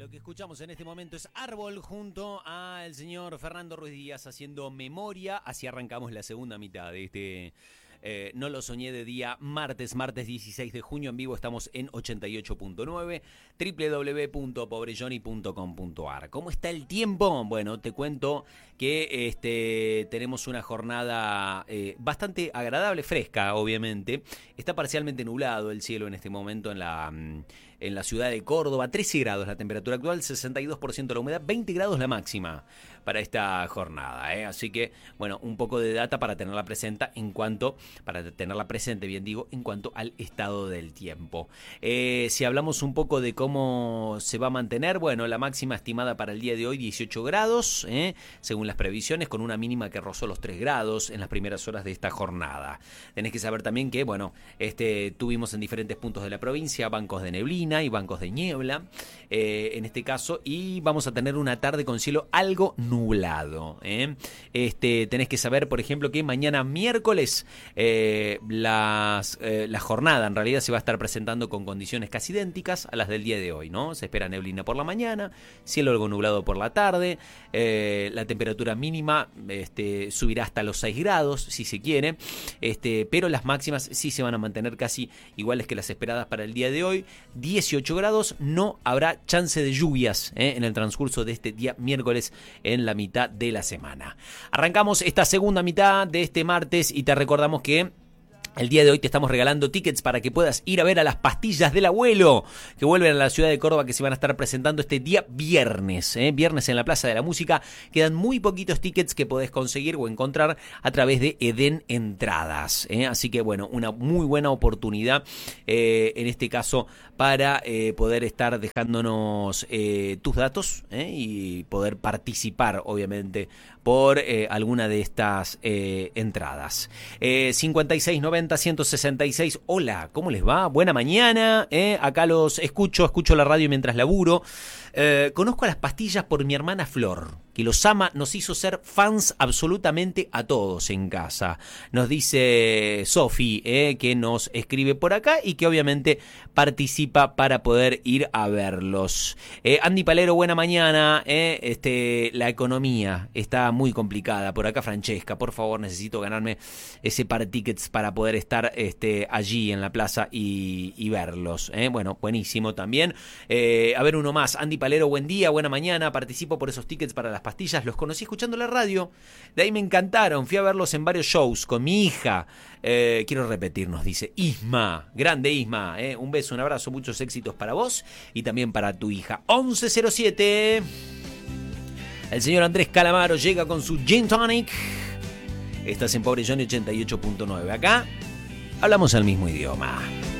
Lo que escuchamos en este momento es Árbol junto al señor Fernando Ruiz Díaz haciendo memoria. Así arrancamos la segunda mitad de este No lo soñé de día martes 16 de junio. En vivo estamos en 88.9 www.pobrejohnny.com.ar. ¿Cómo está el tiempo? Bueno, te cuento que tenemos una jornada bastante agradable, fresca, obviamente. Está parcialmente nublado el cielo en este momento en la ciudad de Córdoba. 13 grados la temperatura actual, 62% la humedad, 20 grados la máxima para esta jornada, ¿eh? Así que, bueno, un poco de data para tenerla presente en cuanto al estado del tiempo. Si hablamos un poco de cómo se va a mantener, bueno, la máxima estimada para el día de hoy, 18 grados, según las previsiones, con una mínima que rozó los 3 grados en las primeras horas de esta jornada. Tenés que saber también que, bueno, tuvimos en diferentes puntos de la provincia bancos de neblina y bancos de niebla, en este caso, y vamos a tener una tarde con cielo algo nublado. Tenés que saber, por ejemplo, que mañana miércoles la jornada en realidad se va a estar presentando con condiciones casi idénticas a las del día de hoy, ¿no? Se espera neblina por la mañana, cielo algo nublado por la tarde, la temperatura mínima subirá hasta los 6 grados, si se quiere, pero las máximas sí se van a mantener casi iguales que las esperadas para el día de hoy. 18 grados, no habrá chance de lluvias en el transcurso de este día miércoles en la mitad de la semana. Arrancamos esta segunda mitad de este martes y te recordamos que el día de hoy te estamos regalando tickets para que puedas ir a ver a las Pastillas del Abuelo, que vuelven a la ciudad de Córdoba, que se van a estar presentando este día viernes. Viernes en la Plaza de la Música. Quedan muy poquitos tickets que podés conseguir o encontrar a través de Edén Entradas. Así que, bueno, una muy buena oportunidad, en este caso, para poder estar dejándonos tus datos y poder participar, obviamente, por alguna de estas entradas. 5690-166. Hola, ¿cómo les va? Buena mañana. Acá los escucho la radio mientras laburo. Conozco a las Pastillas por mi hermana Flor, que los ama, nos hizo ser fans absolutamente a todos en casa. Nos dice Sofi, que nos escribe por acá y que obviamente participa para poder ir a verlos. Andy Palero, buena mañana. La economía está muy complicada. Por acá Francesca, por favor, necesito ganarme ese par de tickets para poder estar allí en la plaza y verlos. Bueno, buenísimo también. A ver, uno más. Andy Palero, buen día, buena mañana. Participo por esos tickets para las Pastillas. Los conocí escuchando la radio. De ahí me encantaron. Fui a verlos en varios shows con mi hija. Quiero repetir, nos dice Isma. Grande Isma. Un beso, un abrazo, muchos éxitos para vos y también para tu hija. 11:07. El señor Andrés Calamaro llega con su Gin Tonic. Estás en Pobre Johnny 88.9. Acá hablamos el mismo idioma.